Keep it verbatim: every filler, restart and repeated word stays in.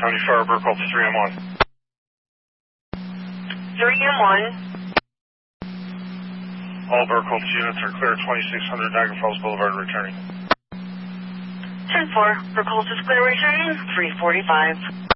seventy-four, Burkholz three M one. three M one. All Burkholz units are clear, twenty-six hundred Niagara Falls Boulevard, returning. ten four, Burkholz is clear, returning, three forty-five.